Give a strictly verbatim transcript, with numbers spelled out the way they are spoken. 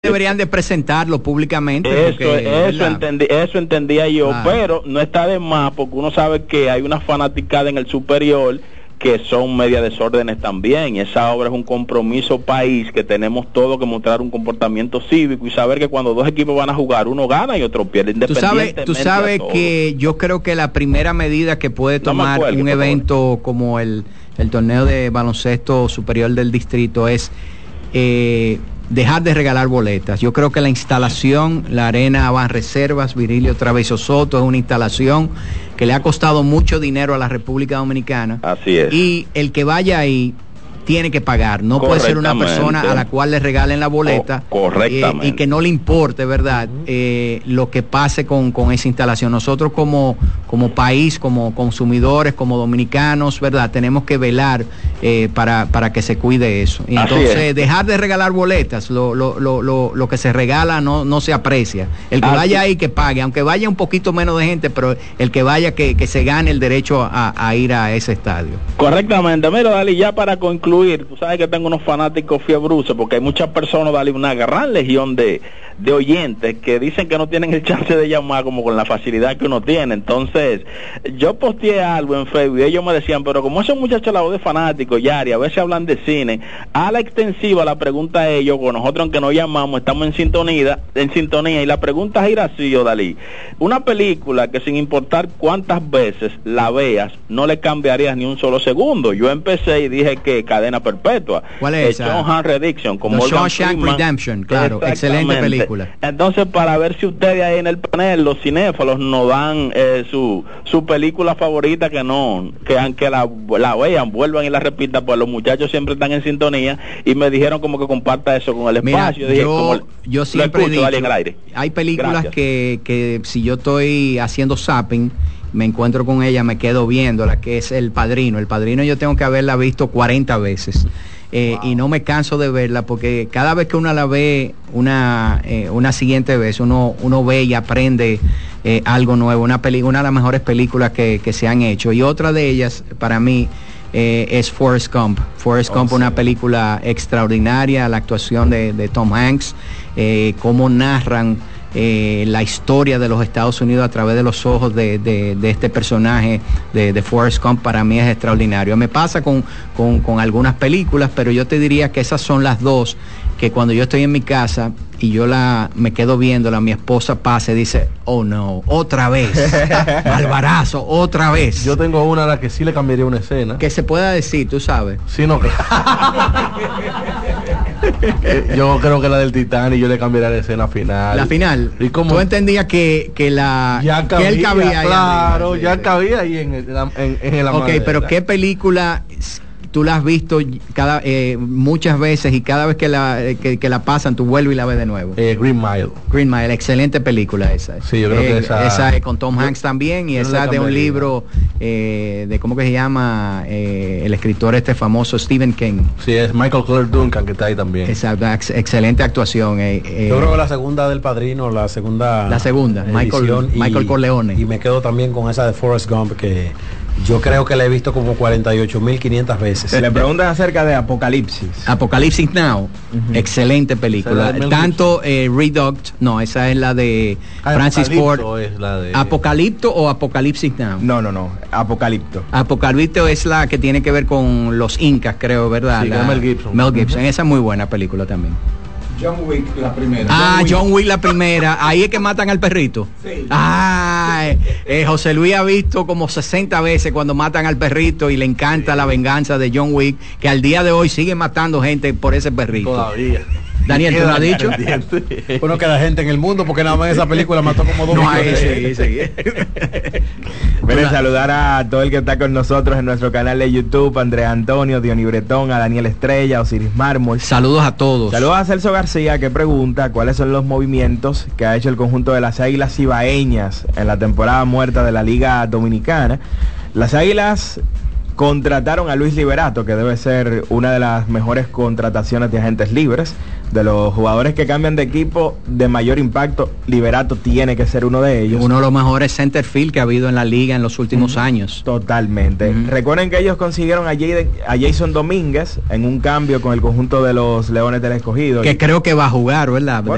deberían de presentarlo públicamente. Eso, porque, eso, entendí, eso entendía yo, ah. pero no está de más porque uno sabe que hay una fanaticada en el superior que son media desórdenes también, y esa obra es un compromiso país que tenemos todos que mostrar un comportamiento cívico y saber que cuando dos equipos van a jugar, uno gana y otro pierde, independientemente. Tú sabes, tú sabes que yo creo que la primera medida que puede tomar no un evento como el, el torneo de baloncesto superior del distrito es eh, dejar de regalar boletas. Yo creo que la instalación, la arena Banreservas Virilio Traveso Soto, es una instalación que le ha costado mucho dinero a la República Dominicana. Así es. Y el que vaya ahí tiene que pagar, no puede ser una persona a la cual le regalen la boleta Co correctamente. Eh, y que no le importe, ¿verdad? Uh-huh. eh, lo que pase con, con esa instalación. Nosotros como, como país, como consumidores, como dominicanos, ¿verdad? Tenemos que velar eh, para, para que se cuide eso. Y entonces, dejar de regalar boletas, lo, lo, lo, lo, lo que se regala no, no se aprecia. El que Así. vaya ahí que pague, aunque vaya un poquito menos de gente, pero el que vaya que, que se gane el derecho a, a ir a ese estadio. Correctamente. Mira, Dali, ya para concluir, tú sabes que tengo unos fanáticos fiebruces porque hay muchas personas, dale, una gran legión de, de oyentes que dicen que no tienen el chance de llamar como con la facilidad que uno tiene. Entonces yo posteé algo en Facebook y ellos me decían, pero como esos muchachos la voz de fanáticos, Yari, a veces hablan de cine, a la extensiva la pregunta a ellos, con nosotros aunque no llamamos, estamos en sintonía, en sintonía y la pregunta es ir así, yo, Dalí, una película que sin importar cuántas veces la veas, no le cambiarías ni un solo segundo. Yo empecé y dije que Cadena Perpetua. ¿Cuál es esa? Shawshank Redemption, con The Shawshank Redemption, claro, excelente película. Entonces, para ver si ustedes ahí en el panel, los cinéfilos, nos dan eh, su su película favorita, que no, que aunque la, la vean, vuelvan y la repitan, pues los muchachos siempre están en sintonía y me dijeron como que comparta eso con el espacio. Mira, dije, yo, como el, yo siempre he dicho, en el aire. Hay películas que, que si yo estoy haciendo zapping, me encuentro con ella, me quedo viéndola, que es El Padrino. El Padrino yo tengo que haberla visto cuarenta veces. Eh, wow. Y no me canso de verla porque cada vez que uno la ve una eh, una siguiente vez uno uno ve y aprende eh, algo nuevo, una peli una de las mejores películas que, que se han hecho, y otra de ellas para mí eh, es Forrest Gump. Forrest oh, Gump, sí. Una película extraordinaria, la actuación de, de Tom Hanks, eh, cómo narran Eh, la historia de los Estados Unidos a través de los ojos de, de, de este personaje de, de Forrest Gump, para mí es extraordinario. Me pasa con, con, con algunas películas, pero yo te diría que esas son las dos que cuando yo estoy en mi casa y yo la me quedo viéndola, mi esposa pasa y dice, oh no, otra vez, Alvarazo, otra vez. Yo tengo una a la que sí le cambiaría una escena. Que se pueda decir, tú sabes. Sí, no. Yo creo que la del Titanic yo le cambiaría la escena final. La final. ¿Y cómo? Tú entendías que, que la ya cabía, que él cabía claro, ahí ya sí. cabía ahí en, el, en, en el Ok, pero ¿qué película tú la has visto cada eh, muchas veces y cada vez que la que, que la pasan tú vuelves y la ves de nuevo? Eh, Green Mile. Green Mile, excelente película esa. Sí, yo creo eh, que esa. Esa es con Tom Hanks también, y esa de un libro eh, de cómo que se llama eh, el escritor este famoso Stephen King. Sí, es Michael Clarke Duncan que está ahí también. Exacto, ex excelente actuación. Eh, eh, yo creo que la segunda del Padrino, la segunda. La segunda, Michael, y, Michael Corleone. Y me quedo también con esa de Forrest Gump, que yo creo que la he visto como cuarenta y ocho mil quinientas veces. Se le preguntan acerca de Apocalipsis. Apocalipsis Now, uh-huh. Excelente película. Tanto eh, Reduct, no, esa es la de ah, Francis Ford. Es la de... ¿Apocalipto o Apocalipsis Now? No, no, no, Apocalipto. Apocalipto es la que tiene que ver con los incas, creo, ¿verdad? Sí, la, Mel Gibson. Mel Gibson, uh-huh. Esa es muy buena película también. John Wick, la primera. Ah, John Wick, John Wick, la primera. Ahí es que matan al perrito. Sí. Ah, eh, José Luis ha visto como sesenta veces cuando matan al perrito y le encanta sí. La venganza de John Wick, que al día de hoy sigue matando gente por ese perrito. Todavía. Daniel, ¿tú lo has dicho? Bueno, queda gente en el mundo porque nada más en esa película mató como dos. No, ahí, sí, sí. Quiero saludar a todo el que está con nosotros en nuestro canal de YouTube, Andrea Antonio, Diony Bretón, a Daniel Estrella, Osiris Mármol. Saludos a todos. Saludos a Celso García, que pregunta cuáles son los movimientos que ha hecho el conjunto de las Águilas Cibaeñas en la temporada muerta de la Liga Dominicana. Las Águilas contrataron a Luis Liberato, que debe ser una de las mejores contrataciones de agentes libres. De los jugadores que cambian de equipo de mayor impacto, Liberato tiene que ser uno de ellos. Uno de los mejores center field que ha habido en la liga en los últimos uh-huh. años. Totalmente. Uh-huh. Recuerden que ellos consiguieron a, Jayden, a Jason Domínguez en un cambio con el conjunto de los Leones del Escogido. Que creo que va a jugar, ¿verdad?